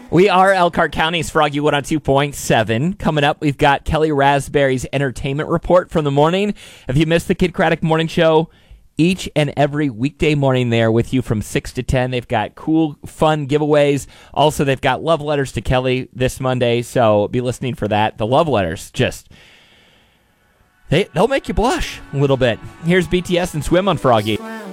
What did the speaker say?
We are Elkhart County's Froggy 102.7. Coming up, we've got Kelly Raspberry's entertainment report from the morning. If you missed the Kid Craddock Morning Show, each and every weekday morning there with you from 6 to 10. They've got cool, fun giveaways. Also, they've got love letters to Kelly this Monday, so be listening for that. The love letters, they'll make you blush a little bit. Here's BTS and Swim on Froggy.